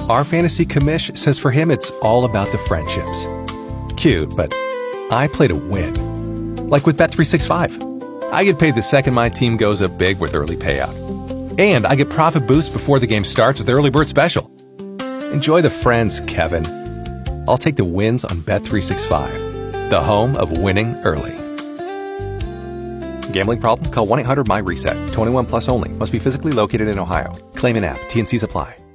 Our fantasy commish says for him it's all about the friendships. Cute, but I play to win. Like with Bet365. I get paid the second my team goes up big with early payout. And I get profit boost before the game starts with Early Bird Special. Enjoy the friends, Kevin. I'll take the wins on Bet365, the home of winning early. Gambling problem? Call 1-800-MY-RESET. 21 plus only. Must be physically located in Ohio. Claim in app. T&Cs apply.